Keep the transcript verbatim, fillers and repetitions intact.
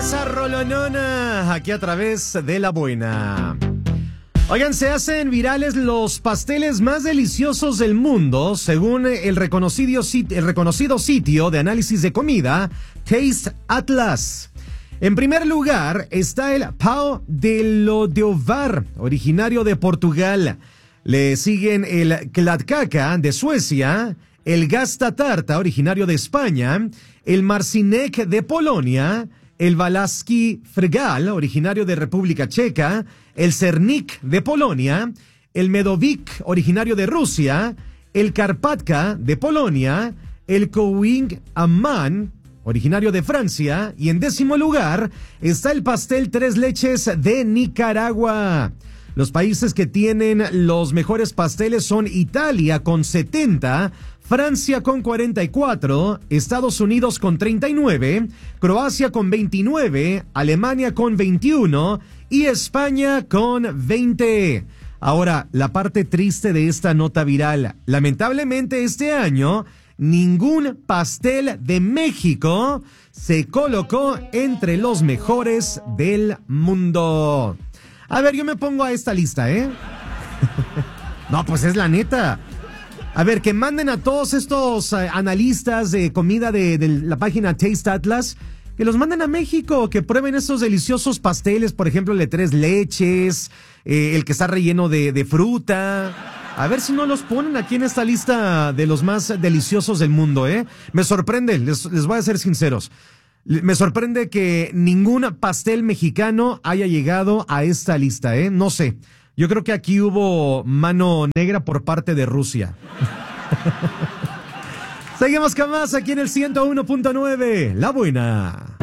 esa rolonona aquí a través de La Buena. Oigan, se hacen virales los pasteles más deliciosos del mundo, según el reconocido, sit- el reconocido sitio de análisis de comida, Taste Atlas. En primer lugar está el Pão de Lodiovar, originario de Portugal. Le siguen el Kladdkaka de Suecia, el Gasta Tarta, originario de España, el Marcinek de Polonia, el Valašský Frgal, originario de República Checa, el Serník de Polonia, el Medovik, originario de Rusia, el Karpatka de Polonia, el Kouing Amman, originario de Francia, y en décimo lugar está el pastel tres leches de Nicaragua. Los países que tienen los mejores pasteles son Italia con setenta, Francia con cuarenta y cuatro, Estados Unidos con treinta y nueve, Croacia con veintinueve, Alemania con veintiuno y España con veinte. Ahora, la parte triste de esta nota viral. Lamentablemente este año, ningún pastel de México se colocó entre los mejores del mundo. A ver, yo me pongo a esta lista, ¿eh? No, pues es la neta. A ver, que manden a todos estos uh, analistas de comida de, de la página Taste Atlas, que los manden a México, que prueben estos deliciosos pasteles, por ejemplo, el de tres leches, eh, el que está relleno de, de fruta. A ver si no los ponen aquí en esta lista de los más deliciosos del mundo, ¿eh? Me sorprende, les, les voy a ser sinceros. Me sorprende que ningún pastel mexicano haya llegado a esta lista, ¿eh? No sé. Yo creo que aquí hubo mano negra por parte de Rusia. Seguimos con más aquí en el ciento uno punto nueve. La Buena.